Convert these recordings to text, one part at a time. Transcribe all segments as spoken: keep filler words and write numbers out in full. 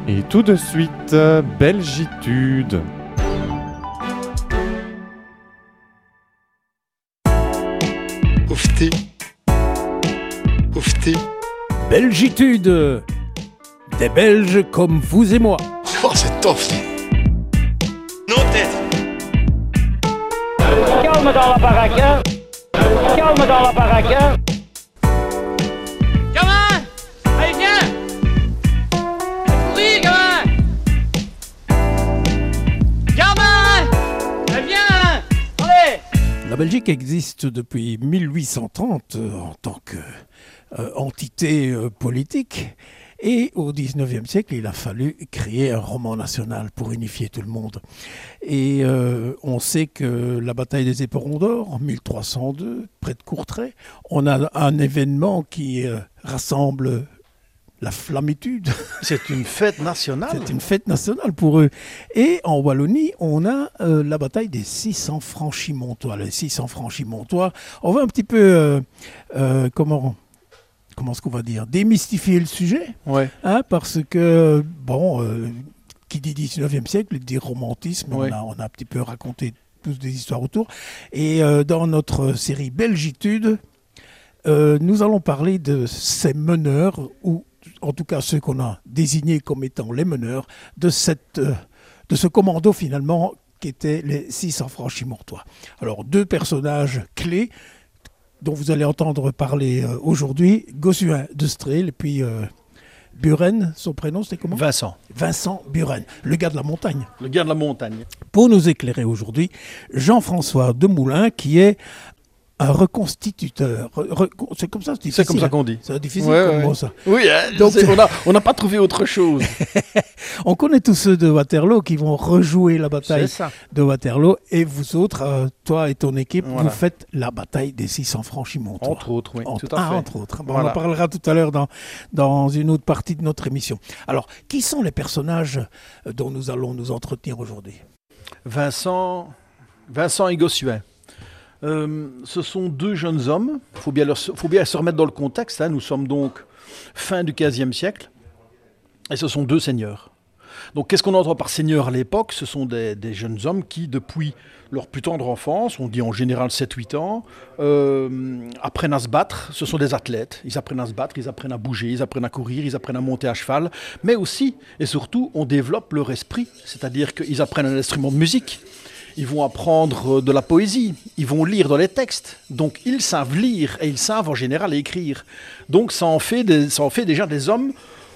Et tout de suite, euh, Belgitude. Oufti. Oufti. Belgitude. Des Belges comme vous et moi. Oh, c'est tof. Non, tête. Calme dans la baraque, hein. Calme dans la baraque, hein. Gamin! Allez, viens! Courir, gamin! Gamin! Allez, viens! Allez! La Belgique existe depuis mille huit cent trente euh, en tant qu'entité euh, euh, politique. Et au dix-neuvième siècle, il a fallu créer un roman national pour unifier tout le monde. Et euh, on sait que la bataille des Éperons d'Or, en mille trois cent deux, près de Courtrai, on a un événement qui euh, rassemble la flammitude. C'est une fête nationale. C'est une fête nationale pour eux. Et en Wallonie, on a euh, la bataille des six cents franchimontois. Les six cents franchimontois, on va un petit peu, euh, euh, comment... comment est-ce qu'on va dire, démystifier le sujet, ouais. hein, parce que, bon, euh, qui dit dix-neuvième siècle, dit romantisme, ouais. on, a, on a un petit peu raconté tous des histoires autour. Et euh, dans notre série Belgitude, euh, nous allons parler de ces meneurs, ou en tout cas ceux qu'on a désignés comme étant les meneurs, de, cette, euh, de ce commando finalement qui étaient les six cents franchimontois. Alors, deux personnages clés, dont vous allez entendre parler euh, aujourd'hui, Gossuin de Strel et puis euh, Buren, son prénom c'était comment ? Vincent. Vincent Buren, le gars de la montagne. Le gars de la montagne. Pour nous éclairer aujourd'hui, Jean-François Demoulin, qui est un reconstituteur. Re, re, c'est comme ça, c'est difficile. C'est comme ça qu'on dit. C'est difficile ouais, comme ouais. mot, ça. Oui, hein, donc on n'a on n'a pas trouvé autre chose. On connaît tous ceux de Waterloo qui vont rejouer la bataille de Waterloo. Et vous autres, euh, toi et ton équipe, voilà. vous faites la bataille des six cents franchimontois. Entre autres, oui, entre, tout à fait. Ah, entre autres. Bon, voilà. On en parlera tout à l'heure dans, dans une autre partie de notre émission. Alors, qui sont les personnages dont nous allons nous entretenir aujourd'hui ? Vincent, Vincent et Gossuin. Euh, ce sont deux jeunes hommes, il faut bien, leur, faut bien se remettre dans le contexte, hein. Nous sommes donc fin du quinzième siècle, et ce sont deux seigneurs. Donc qu'est-ce qu'on entend par seigneurs à l'époque ? Ce sont des, des jeunes hommes qui, depuis leur plus tendre enfance, on dit en général sept huit ans, euh, apprennent à se battre. Ce sont des athlètes, ils apprennent à se battre, ils apprennent à bouger, ils apprennent à courir, ils apprennent à monter à cheval, mais aussi, et surtout, on développe leur esprit, c'est-à-dire qu'ils apprennent un instrument de musique. Ils vont apprendre de la poésie, ils vont lire dans les textes. Donc ils savent lire et ils savent en général écrire. Donc ça en fait, des, ça en fait déjà des hommes...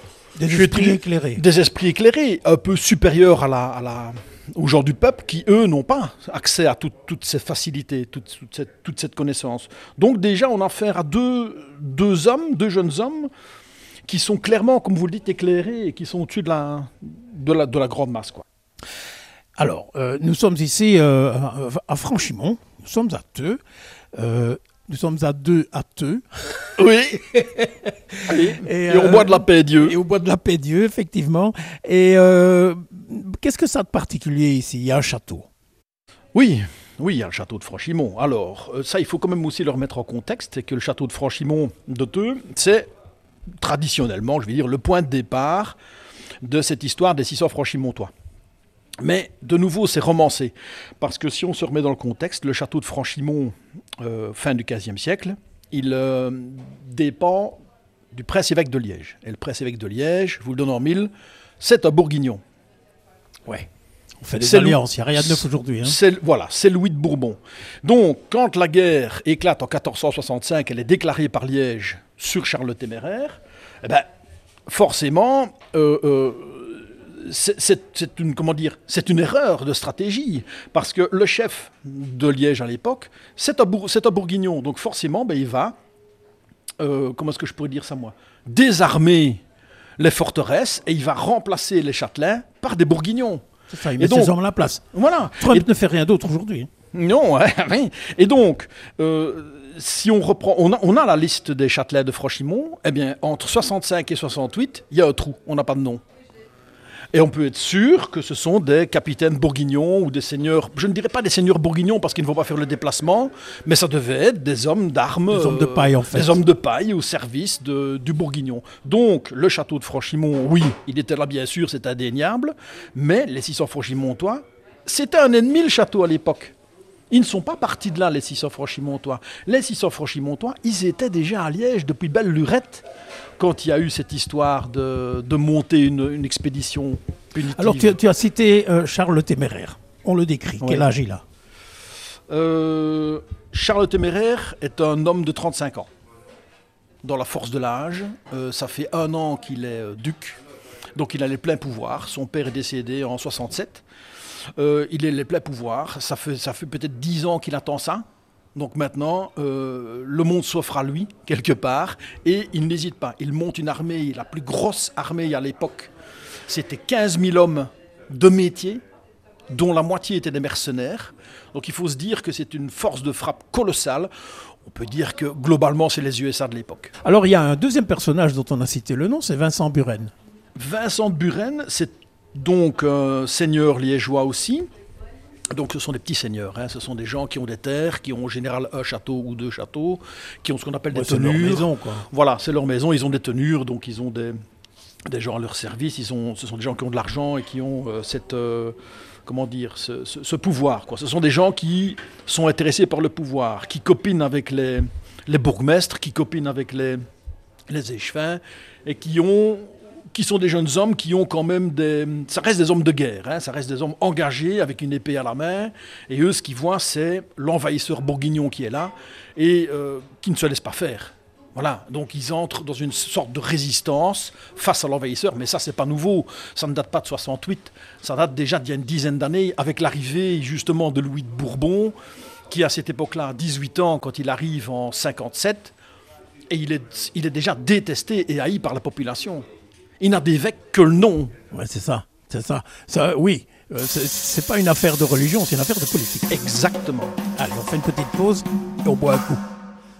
Des esprits éclairés. Des esprits éclairés, un peu supérieurs à la, à la, aux gens du peuple qui, eux, n'ont pas accès à toute, toute cette facilité, toute, toute, cette, toute cette connaissance. Donc déjà, on a affaire à deux, deux hommes, deux jeunes hommes, qui sont clairement, comme vous le dites, éclairés et qui sont au-dessus de la, de la, de la grande masse, quoi. Alors, euh, nous sommes ici euh, à Franchimont, nous sommes à Theux, euh, nous sommes à deux à Theux. Oui, et, et, et au euh, bois de la paix Dieu. Et au bois de la paix Dieu, effectivement. Et euh, qu'est-ce que ça a de particulier ici ? Il y a un château. Oui, oui, il y a le château de Franchimont. Alors, ça, il faut quand même aussi le remettre en contexte, c'est que le château de Franchimont de Theux, c'est traditionnellement, je vais dire, le point de départ de cette histoire des six cents franchimontois. Mais de nouveau, c'est romancé, parce que si on se remet dans le contexte, le château de Franchimont, euh, fin du quinzième siècle, il euh, dépend du prince-évêque de Liège. Et le prince-évêque de Liège, je vous le donne en mille, c'est un bourguignon. Ouais. On fait des c'est alliances, il n'y a rien de neuf aujourd'hui. Hein. C'est, voilà, c'est Louis de Bourbon. Donc, quand la guerre éclate en quatorze cent soixante-cinq, elle est déclarée par Liège sur Charles le Téméraire, eh ben, forcément... Euh, euh, C'est, c'est, c'est, une, comment dire, c'est une erreur de stratégie, parce que le chef de Liège à l'époque, c'est un, bour, c'est un bourguignon, donc forcément, ben, il va, euh, comment est-ce que je pourrais dire ça moi, désarmer les forteresses, et il va remplacer les châtelains par des bourguignons. C'est ça, il met ses hommes à la place. Voilà. Trump et, ne fait rien d'autre aujourd'hui. Non, hein, et donc, euh, si on reprend, on a, on a la liste des châtelains de Franchimont, eh bien, entre soixante-cinq et soixante-huit, il y a un trou, on n'a pas de nom. Et on peut être sûr que ce sont des capitaines bourguignons ou des seigneurs, je ne dirais pas des seigneurs bourguignons parce qu'ils ne vont pas faire le déplacement, mais ça devait être des hommes d'armes. Des hommes de paille, en fait. Des hommes de paille au service de, du bourguignon. Donc, le château de Franchimont, oui, il était là bien sûr, c'est indéniable, mais les six cents franchimontois, c'était un ennemi le château à l'époque. Ils ne sont pas partis de là, les six cents franchimontois. Les six cents franchimontois, ils étaient déjà à Liège depuis belle lurette, quand il y a eu cette histoire de, de monter une, une expédition punitive. Alors, tu, tu as cité euh, Charles le Téméraire. On le décrit. Oui. Quel âge il a? euh, Charles le Téméraire est un homme de trente-cinq ans. Dans la force de l'âge, euh, ça fait un an qu'il est euh, duc. Donc il a les pleins pouvoirs. Son père est décédé en soixante-sept. Euh, il a les pleins pouvoirs. Ça fait, ça fait peut-être dix ans qu'il attend ça. Donc maintenant, euh, le monde s'offre à lui, quelque part, et il n'hésite pas. Il monte une armée, la plus grosse armée à l'époque. C'était quinze mille hommes de métier, dont la moitié étaient des mercenaires. Donc il faut se dire que c'est une force de frappe colossale. On peut dire que globalement, c'est les U S A de l'époque. Alors, il y a un deuxième personnage dont on a cité le nom, c'est Vincent Buren. Vincent de Buren, c'est donc un seigneur liégeois aussi. Donc ce sont des petits seigneurs, hein. Ce sont des gens qui ont des terres, qui ont en général un château ou deux châteaux, qui ont ce qu'on appelle des Ouais, c'est tenures. leur maison, quoi. Voilà, c'est leur maison, ils ont des tenures, donc ils ont des, des gens à leur service, ils ont, ce sont des gens qui ont de l'argent et qui ont euh, cette, euh, comment dire, ce, ce, ce pouvoir, quoi. Ce sont des gens qui sont intéressés par le pouvoir, qui copinent avec les, les bourgmestres, qui copinent avec les, les échevins, et qui ont... qui sont des jeunes hommes qui ont quand même des... Ça reste des hommes de guerre, hein, ça reste des hommes engagés avec une épée à la main. Et eux, ce qu'ils voient, c'est l'envahisseur bourguignon qui est là et euh, qui ne se laisse pas faire. Voilà, donc ils entrent dans une sorte de résistance face à l'envahisseur. Mais ça, c'est pas nouveau. Ça ne date pas de soixante-huit. Ça date déjà d'il y a une dizaine d'années avec l'arrivée justement de Louis de Bourbon, qui à cette époque-là a dix-huit ans quand il arrive en cinquante-sept. Et il est, il est déjà détesté et haï par la population. Il n'a d'évêque que le nom. Ouais, c'est ça, c'est ça. ça oui, euh, c'est, c'est pas une affaire de religion, c'est une affaire de politique. Exactement. Allez, on fait une petite pause et on boit un coup.